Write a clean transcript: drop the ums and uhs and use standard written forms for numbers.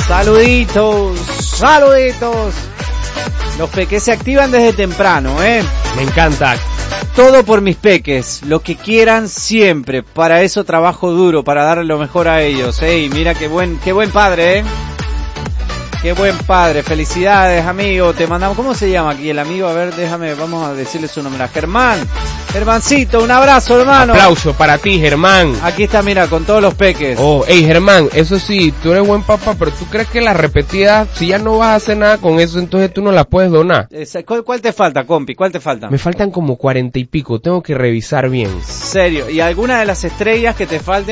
Saluditos, saluditos. Los peques se activan desde temprano, Me encanta. Todo por mis peques, lo que quieran siempre. Para eso trabajo duro, para darle lo mejor a ellos. Y mira qué buen padre, Qué buen padre, felicidades amigo, te mandamos, ¿cómo se llama aquí el amigo? A ver, vamos a decirle su nombre, Germán. Germancito, un abrazo hermano. Aplauso para ti, Germán. Aquí está, mira, con todos los peques. Germán, eso sí, tú eres buen papá, pero tú crees que las repetidas, si ya no vas a hacer nada con eso, entonces tú no las puedes donar. ¿Cuál te falta, compi? ¿Cuál te falta? Me faltan como 40 y pico, tengo que revisar bien. Serio, ¿y alguna de las estrellas que te falten?